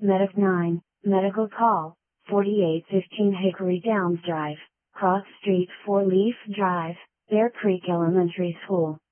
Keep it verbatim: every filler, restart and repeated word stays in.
Medic nine, Medical Call, forty-eight fifteen Hickory Downs Drive, Cross Street four Leaf Drive, Bear Creek Elementary School.